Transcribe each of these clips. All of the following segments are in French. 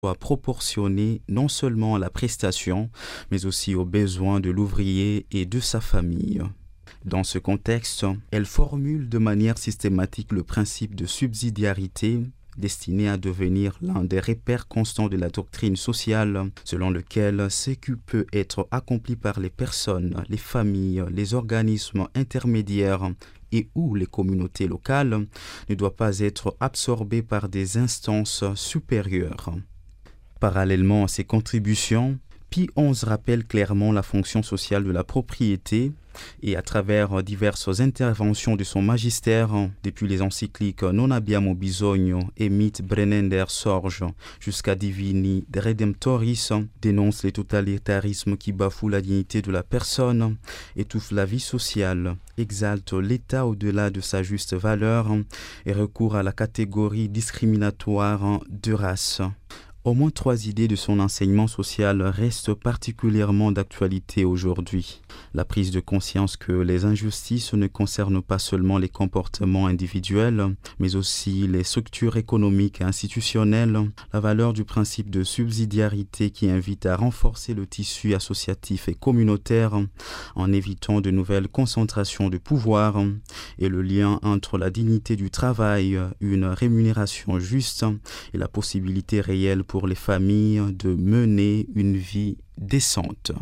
soit proportionnée non seulement à la prestation, mais aussi aux besoins de l'ouvrier et de sa famille. Dans ce contexte, elle formule de manière systématique le principe de subsidiarité, destiné à devenir l'un des repères constants de la doctrine sociale, selon lequel ce qui peut être accompli par les personnes, les familles, les organismes intermédiaires et ou les communautés locales ne doit pas être absorbé par des instances supérieures. Parallèlement à ces contributions, Pie XI rappelle clairement la fonction sociale de la propriété et à travers diverses interventions de son magistère, depuis les encycliques Non abbiamo bisogno et Mit brennender sorge jusqu'à Divini de Redemptoris, dénonce les totalitarismes qui bafouent la dignité de la personne, étouffe la vie sociale, exalte l'État au-delà de sa juste valeur et recourt à la catégorie discriminatoire de race. Au moins 3 idées de son enseignement social restent particulièrement d'actualité aujourd'hui. La prise de conscience que les injustices ne concernent pas seulement les comportements individuels, mais aussi les structures économiques et institutionnelles, la valeur du principe de subsidiarité qui invite à renforcer le tissu associatif et communautaire en évitant de nouvelles concentrations de pouvoir, et le lien entre la dignité du travail, une rémunération juste et la possibilité réelle pour les familles de mener une vie décente.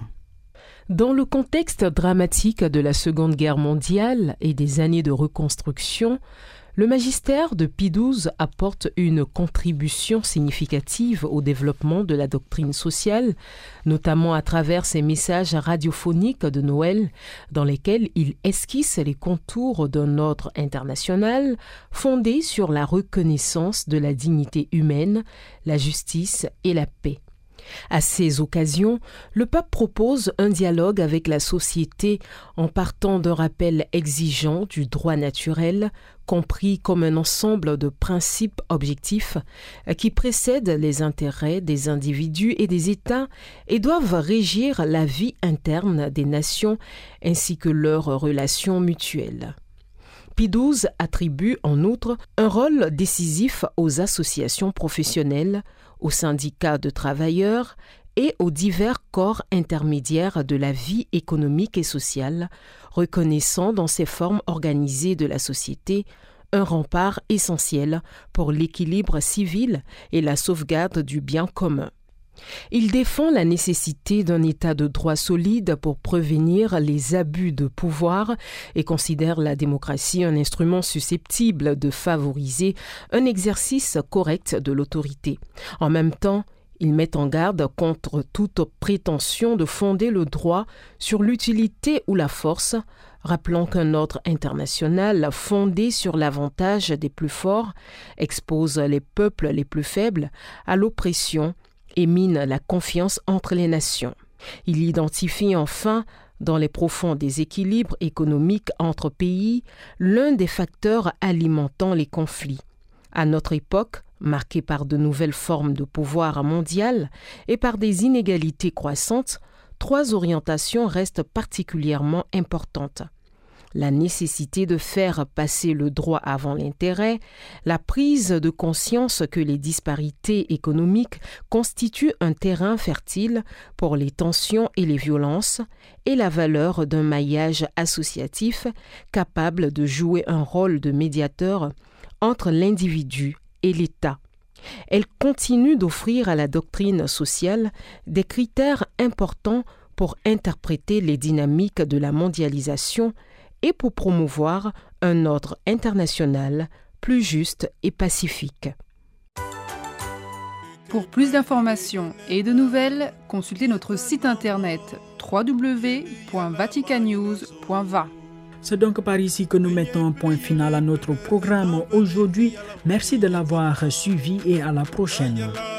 Dans le contexte dramatique de la Seconde Guerre mondiale et des années de reconstruction, le magistère de Pie XII apporte une contribution significative au développement de la doctrine sociale, notamment à travers ses messages radiophoniques de Noël, dans lesquels il esquisse les contours d'un ordre international fondé sur la reconnaissance de la dignité humaine, la justice et la paix. À ces occasions, le pape propose un dialogue avec la société en partant d'un rappel exigeant du droit naturel, compris comme un ensemble de principes objectifs qui précèdent les intérêts des individus et des États et doivent régir la vie interne des nations ainsi que leurs relations mutuelles. Pie XII attribue en outre un rôle décisif aux associations professionnelles, aux syndicats de travailleurs et aux divers corps intermédiaires de la vie économique et sociale, reconnaissant dans ces formes organisées de la société un rempart essentiel pour l'équilibre civil et la sauvegarde du bien commun. Il défend la nécessité d'un état de droit solide pour prévenir les abus de pouvoir et considère la démocratie un instrument susceptible de favoriser un exercice correct de l'autorité. En même temps, il met en garde contre toute prétention de fonder le droit sur l'utilité ou la force, rappelant qu'un ordre international fondé sur l'avantage des plus forts expose les peuples les plus faibles à l'oppression et mine la confiance entre les nations. Il identifie enfin, dans les profonds déséquilibres économiques entre pays, l'un des facteurs alimentant les conflits. À notre époque, marquée par de nouvelles formes de pouvoir mondial et par des inégalités croissantes, 3 orientations restent particulièrement importantes. La nécessité de faire passer le droit avant l'intérêt, la prise de conscience que les disparités économiques constituent un terrain fertile pour les tensions et les violences, et la valeur d'un maillage associatif capable de jouer un rôle de médiateur entre l'individu et l'État. Elle continue d'offrir à la doctrine sociale des critères importants pour interpréter les dynamiques de la mondialisation et pour promouvoir un ordre international plus juste et pacifique. Pour plus d'informations et de nouvelles, consultez notre site internet www.vaticannews.va. C'est donc par ici que nous mettons un point final à notre programme aujourd'hui. Merci de l'avoir suivi et à la prochaine.